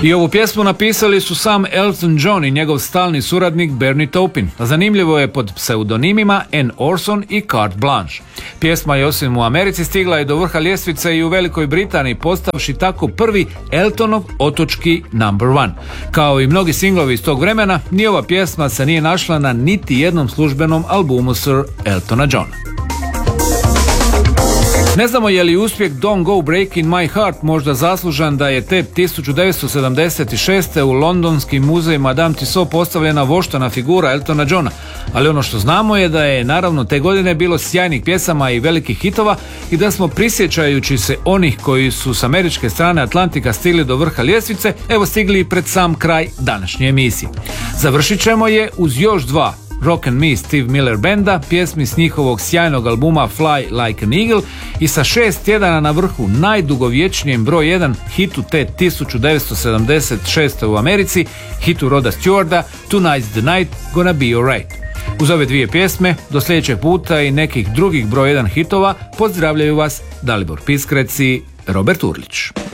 I ovu pjesmu napisali su sam Elton John i njegov stalni suradnik Bernie Taupin. Zanimljivo je pod pseudonimima Ann Orson i Carte Blanche. Pjesma je osim u Americi stigla i do vrha ljestvice i u Velikoj Britaniji, postavši tako prvi Eltonov otočki number one. Kao i mnogi singlovi iz tog vremena, ni ova pjesma se nije našla na niti jednom službenom albumu Sir Eltona Johna. Ne znamo je li uspjeh Don't Go Breaking My Heart možda zaslužan da je te 1976. u Londonski muzej Madame Tussauds postavljena voštana figura Eltona Johna, ali ono što znamo je da je naravno te godine bilo sjajnih pjesama i velikih hitova i da smo, prisjećajući se onih koji su s američke strane Atlantika stigli do vrha ljestvice, evo stigli i pred sam kraj današnje emisije. Završit ćemo je uz još dva Rock and Me Steve Miller Banda, pjesmi s njihovog sjajnog albuma Fly Like an Eagle i sa 6 tjedana na vrhu najdugovječnijem broj 1 hitu te 1976. u Americi, hitu Roda Stewarta Tonight's the Night, Gonna Be Alright. Uz ove dvije pjesme, do sljedećeg puta i nekih drugih broj 1 hitova, pozdravljaju vas Dalibor Piskrec i Robert Urlić.